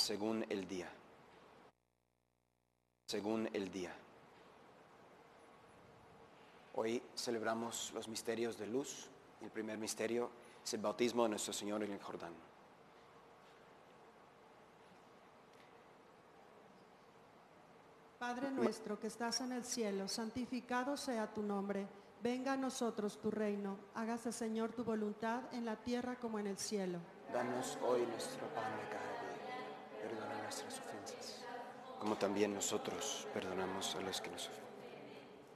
según el día. Según el día. Hoy celebramos los misterios de luz. El primer misterio es el bautismo de nuestro Señor en el Jordán. Padre nuestro que estás en el cielo, santificado sea tu nombre. Venga a nosotros tu reino. Hágase, Señor, tu voluntad en la tierra como en el cielo. Danos hoy nuestro pan de cada día. Perdona nuestras ofensas, como también nosotros perdonamos a los que nos ofenden.